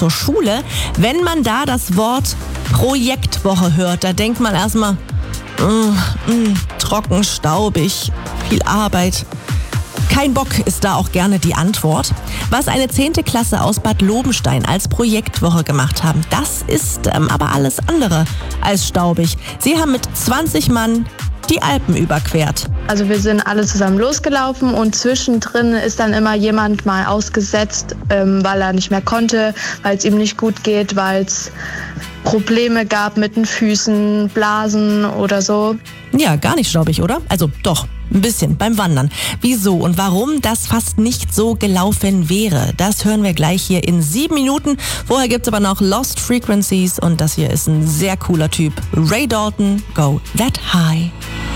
zur Schule. Wenn man da das Wort Projektwoche hört, da denkt man erstmal, trocken, staubig, viel Arbeit. Kein Bock ist da auch gerne die Antwort. Was eine 10. Klasse aus Bad Lobenstein als Projektwoche gemacht haben, das ist aber alles andere als staubig. Sie haben mit 20 Mann die Alpen überquert. Also wir sind alle zusammen losgelaufen und zwischendrin ist dann immer jemand mal ausgesetzt, weil er nicht mehr konnte, weil es ihm nicht gut geht, weil es Probleme gab mit den Füßen, Blasen oder so. Ja, gar nicht staubig, oder? Also doch, ein bisschen beim Wandern. Wieso und warum das fast nicht so gelaufen wäre, das hören wir gleich hier in 7 Minuten. Vorher gibt's aber noch Lost Frequencies und das hier ist ein sehr cooler Typ. Ray Dalton, Go That High.